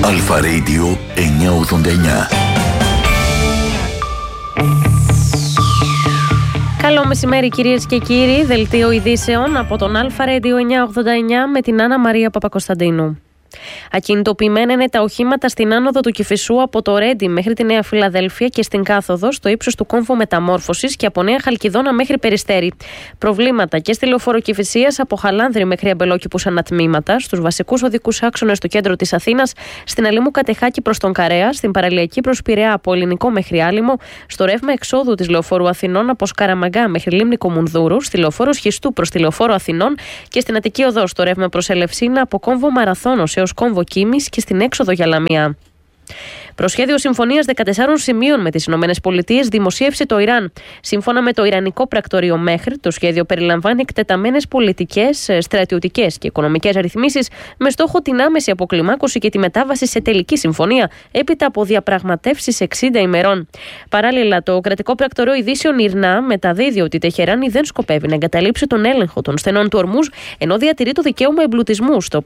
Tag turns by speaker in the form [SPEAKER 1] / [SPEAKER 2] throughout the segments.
[SPEAKER 1] Αλφα Radio 989.
[SPEAKER 2] Καλό μεσημέρι κυρίες και κύριοι, δελτίο ειδήσεων από τον Αλφα Radio 989 με την Άννα Μαρία Παπακοσταντίνου. Ακινητοποιημένα είναι τα οχήματα στην άνοδο του Κηφισού από το Ρέντι μέχρι τη Νέα Φιλαδέλφια και στην κάθοδο στο ύψος του κόμβου μεταμόρφωσης και από Νέα Χαλκιδόνα μέχρι Περιστέρι. Προβλήματα και στη λεωφόρο Κηφισίας από Χαλάνδρη μέχρι Αμπελόκηπους ανατμήματα, στους βασικούς οδικούς άξονες στο κέντρο της Αθήνας, στην Αλήμου Κατεχάκη προς τον Καρέα, στην παραλιακή προς Πειραιά από Ελληνικό μέχρι Άλυμο, στο ρεύμα εξόδου της λεωφόρου Αθηνών από Σκαραμαγκά μέχρι Λίμνη Κομουνδούρου, στη λεωφόρο Σχιστού προς τη λεωφόρο Αθηνών και στην Αττική Οδό στο ρεύμα προς Ελευσίνα από κόμβο Μαραθώνος έως κόμβο Κίμης και στην έξοδο για Λαμία. Προσχέδιο συμφωνίας 14 σημείων με τις ΗΠΑ δημοσίευσε το Ιράν. Σύμφωνα με το Ιρανικό πρακτορείο Μέχρι, το σχέδιο περιλαμβάνει εκτεταμένες πολιτικές, στρατιωτικές και οικονομικές ρυθμίσεις με στόχο την άμεση αποκλιμάκωση και τη μετάβαση σε τελική συμφωνία έπειτα από διαπραγματεύσεις 60 ημερών. Παράλληλα, το κρατικό πρακτορείο ειδήσεων Ιρνά μεταδίδει ότι η Τεχεράνη δεν σκοπεύει να εγκαταλείψει τον έλεγχο των στενών του Ορμούζ, ενώ διατηρεί το δικαίωμα εμπλουτισμού στο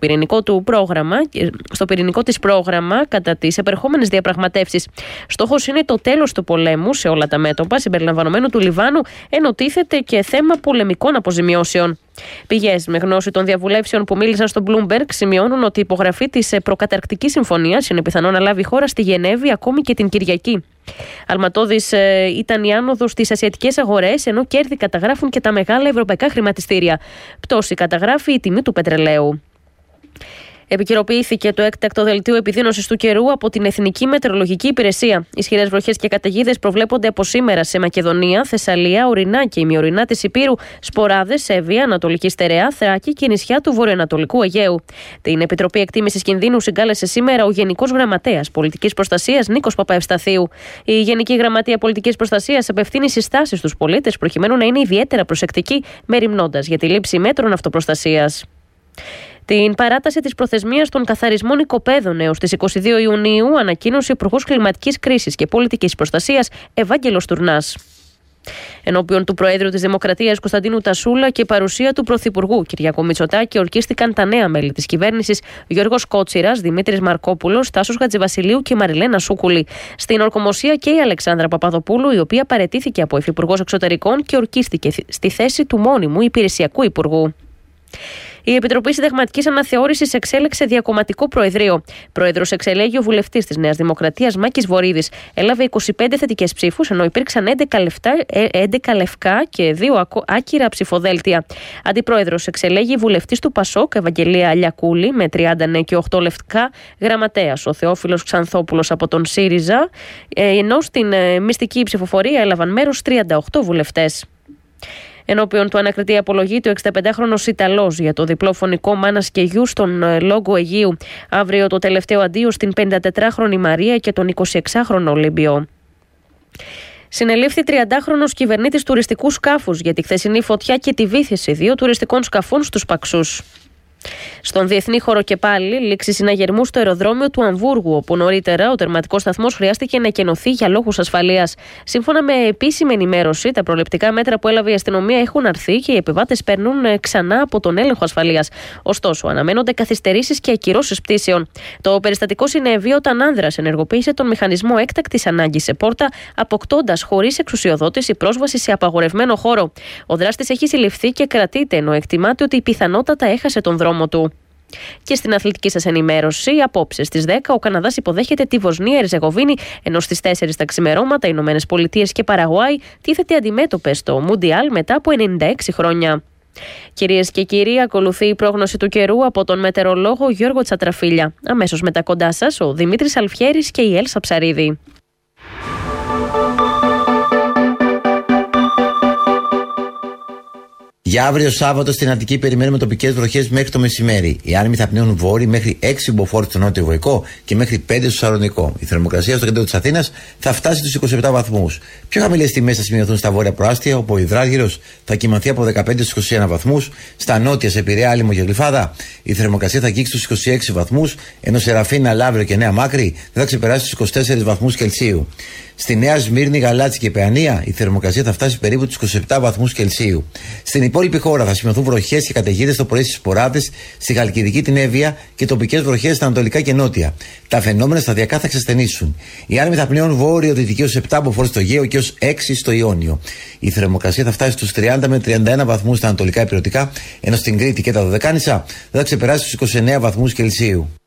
[SPEAKER 2] πυρηνικό της πρόγραμμα κατά τις επερχόμενες διαπραγματεύσεις. Στόχος είναι το τέλος του πολέμου σε όλα τα μέτωπα, συμπεριλαμβανομένου του Λιβάνου, ενώ τίθεται και θέμα πολεμικών αποζημιώσεων. Πηγές με γνώση των διαβουλεύσεων που μίλησαν στο Bloomberg σημειώνουν ότι η υπογραφή της προκαταρκτικής συμφωνίας είναι πιθανό να λάβει χώρα στη Γενέβη ακόμη και την Κυριακή. Αλματώδης ήταν η άνοδος στις ασιατικές αγορές, ενώ κέρδη καταγράφουν και τα μεγάλα ευρωπαϊκά χρηματιστήρια. Πτώση καταγράφει η τιμή του πετρελαίου. Επικαιροποιήθηκε το έκτακτο δελτίο επιδείνωσης του καιρού από την Εθνική Μετεωρολογική Υπηρεσία. Ισχυρές βροχές και καταιγίδες προβλέπονται από σήμερα σε Μακεδονία, Θεσσαλία, ορεινά και ημιορεινά της Ηπείρου, Σποράδες, Εύβοια, Ανατολική Στερεά, Θράκη και νησιά του βορειοανατολικού Αιγαίου. Την Επιτροπή Εκτίμησης Κινδύνου συγκάλεσε σήμερα ο Γενικός Γραμματέας Πολιτικής Προστασίας Νίκος Παπαευσταθίου. Η Γενική Γραμματεία Πολιτικής Προστασίας απευθύνει συστάσεις στους πολίτες προκειμένου να είναι ιδιαίτερα προσεκτικοί, μεριμνώντας για τη λήψη μέτρων αυτοπροστασίας. Την παράταση της προθεσμίας των καθαρισμών οικοπαίδων έως τις 22 Ιουνίου ανακοίνωσε ο Υπουργός Κλιματικής Κρίσης και Πολιτικής Προστασίας Ευάγγελος Τουρνάς. Ενώπιον του Προέδρου της Δημοκρατίας Κωνσταντίνου Τασούλα και παρουσία του Πρωθυπουργού Κυριάκου Μητσοτάκη ορκίστηκαν τα νέα μέλη της κυβέρνησης Γιώργος Κότσιρας, Δημήτρης Μαρκόπουλος, Τάσος Χατζηβασιλείου και Μαριλένα Σούκουλη. Στην ορκομοσία και η Αλεξάνδρα Παπαδοπούλου, η οποία παραιτήθηκε από Υφυπουργός Εξωτερικών και ορκίστηκε στη θέση του μόνιμου υπηρεσιακού υπουργού. Η Επιτροπή Συνταγματικής Αναθεώρησης εξέλεξε διακομματικό προεδρείο. Πρόεδρος εξελέγει ο βουλευτής της Νέας Δημοκρατίας Μάκης Βορίδης. Έλαβε 25 θετικές ψήφους, ενώ υπήρξαν 11 λευκά και 2 άκυρα ψηφοδέλτια. Αντιπρόεδρος εξελέγει βουλευτής του Πασόκ Ευαγγελία Αλιακούλη με 30 ναι και 8 λευκά. Γραμματέας ο Θεόφιλος Ξανθόπουλος από τον ΣΥΡΙΖΑ, ενώ στην μυστική ψηφοφορία έλαβαν μέρος 38 βουλευτές. Ενώπιον του ανακριτή απολογείται ο 65χρονος Ιταλός για το διπλό φωνικό μάνας και γιου στον Λόγκο Αιγείου. Αύριο το τελευταίο αντίο στην 54χρονη Μαρία και τον 26χρονο Ολύμπιο. Συνελήφθη 30χρονος κυβερνήτης τουριστικού σκάφους για τη χθεσινή φωτιά και τη βύθιση 2 τουριστικών σκαφών στους Παξούς. Στον διεθνή χώρο και πάλι, λήξη συναγερμού στο αεροδρόμιο του Αμβούργου, όπου νωρίτερα ο τερματικός σταθμός χρειάστηκε να εκενωθεί για λόγους ασφαλείας. Σύμφωνα με επίσημη ενημέρωση, τα προληπτικά μέτρα που έλαβε η αστυνομία έχουν αρθεί και οι επιβάτες παίρνουν ξανά από τον έλεγχο ασφαλείας. Ωστόσο, αναμένονται καθυστερήσεις και ακυρώσεις πτήσεων. Το περιστατικό συνέβη όταν άνδρας ενεργοποίησε τον μηχανισμό έκτακτης ανάγκης σε πόρτα, αποκτώντας χωρίς εξουσιοδότηση πρόσβαση σε απαγορευμένο χώρο. Ο δράστης έχει συλληφθεί και κρατείται, ενώ εκτιμάται ότι πιθανότατα έχασε τον δρόμο του. Και στην αθλητική σας ενημέρωση, απόψε στις 10 ο Καναδάς υποδέχεται τη Βοσνία Ερζεγοβίνη, ενώ στις 4 τα ξημερώματα οι Ηνωμένες Πολιτείες και Παραγουάη τίθεται αντιμέτωπες στο Μουντιάλ μετά από 96 χρόνια. Κυρίες και κύριοι, ακολουθεί η πρόγνωση του καιρού από τον μετεωρολόγο Γιώργο Τσατραφίλια. Αμέσως μετά κοντά σας ο Δημήτρης Αλφιέρης και η Έλσα Ψαρίδη.
[SPEAKER 3] Για αύριο Σάββατο στην Αττική περιμένουμε τοπικές βροχές μέχρι το μεσημέρι. Οι άνεμοι θα πνέουν βόρειοι μέχρι 6 μποφόρ στο νότιο Βοϊκό και μέχρι 5 στο Σαλονικό. Η θερμοκρασία στο κέντρο της Αθήνας θα φτάσει στους 27 βαθμούς. Πιο χαμηλές τιμές θα σημειωθούν στα βόρεια προάστια, όπου ο υδράργυρος θα κυμανθεί από 15 στους 21 βαθμούς. Στα νότια, σε Πειραιά, Άλυμο και Γλυφάδα, η θερμοκρασία θα αγγίξει στους 26 βαθμούς, ενώ σε Ραφίνα, Λαύριο και Νέα Μάκρη δεν θα ξεπεράσει στους 24 βαθμούς Κελσίου. Στη Νέα Σμύρνη, Γαλάτσι και Παιανία η θερμοκρασία θα φτάσει περίπου τους 27 βαθμούς Κελσίου. Στην υπόλοιπη χώρα θα σημειωθούν βροχές και καταιγίδες το πρωί στις Σποράδες, στη Χαλκιδική, την Εύβοια και τοπικές βροχές στα ανατολικά και νότια. Τα φαινόμενα σταδιακά θα ξεσθενήσουν. Οι άνεμοι θα πνέουν βόρειο-δυτική ως 7 μποφόρ στο Αιγαίο και ως 6 στο Ιόνιο. Η θερμοκρασία θα φτάσει στους 30 με 31 βαθμούς στα ανατολικά υπηρετικά, ενώ στην Κρήτη και τα Δωδεκάνησα δεν θα ξεπεράσει τους 29 βαθμούς Κελσίου.